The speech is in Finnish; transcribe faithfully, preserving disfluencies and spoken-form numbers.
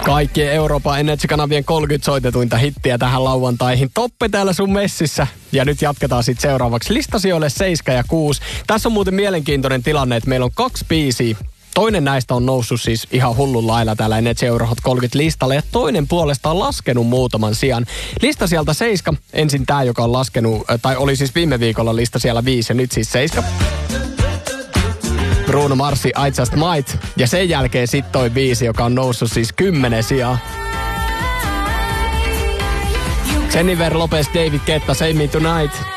Kaikkien Euroopan Energy-kanavien kolmekymmentä soitetuinta hittiä tähän lauantaihin. Toppe täällä sun messissä. Ja nyt jatketaan sitten seuraavaksi listasijoille seitsemän ja kuusi. Tässä on muuten mielenkiintoinen tilanne, että meillä on kaksi biisiä. Toinen näistä on noussut siis ihan hullun lailla täällä Energy Euro Hot kolmekymmentä listalle. Ja toinen puolestaan laskenut muutaman sijan. Lista sieltä seitsemän. Ensin tää, joka on laskenut, tai oli siis viime viikolla lista siellä viisi ja nyt siis seitsemän. Bruno Marsi, I Just Might. Ja sen jälkeen sit toi biisi, joka on noussut siis kymmenen sijaa. Jennifer Lopez, David Guetta, Save Me Tonight.